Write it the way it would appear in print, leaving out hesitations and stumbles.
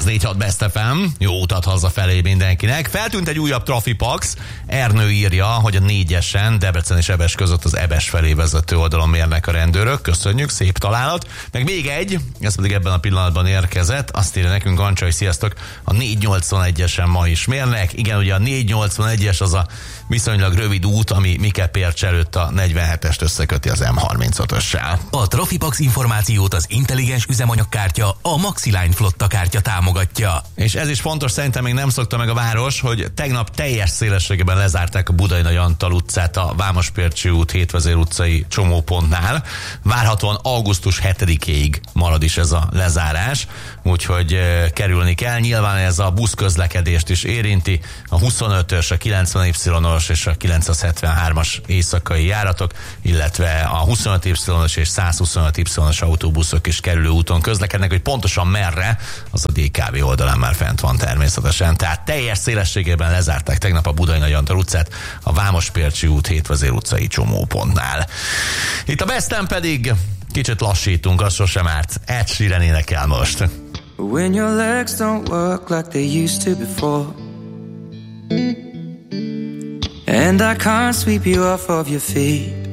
104.6 Best FM, jó utat hazafelé mindenkinek. Feltűnt egy újabb Trafipax. Ernő írja, hogy a 4-esen Debrecen és Ebes között az Ebes felé vezető oldalon mérnek a rendőrök. Köszönjük, szép találat. Meg még egy, ez pedig ebben a pillanatban érkezett. Azt írja nekünk Ancsa, hogy sziasztok, a 481-esen ma is mérnek. Igen, ugye a 481-es az a viszonylag rövid út, ami Mikepércs előtt a 47-est összeköti az M35-össel. A Trafipax információt az intelligens üzemanyagkártya, a Maxiline flotta kártya támogatja. És ez is fontos, szerintem még nem szokta meg a város, hogy tegnap teljes szélességében lezárták a Budai Nagy Antal utcát a Vámospércsi út, Hétvezér utcai csomópontnál. Várhatóan augusztus 7-ig marad is ez a lezárás, úgyhogy kerülni kell. Nyilván ez a buszközlekedést is érinti, a 25-ös, a 90Y-os és a 973-as éjszakai járatok, illetve a 25Y-os és 125Y-os autóbuszok is kerülő úton közlekednek, hogy pontosan merre, az a DKV oldalán már fent van természetesen. Tehát teljes szélességében lezárták tegnap a Budai Nagy Antal utcát a Vámospércsi út, Hétvezér utcai csomópontnál. Itt a Besten pedig kicsit lassítunk, az sosem árt. Ed Sheeran énekel most. When your legs don't work like they used to before, and I can't sweep you off of your feet,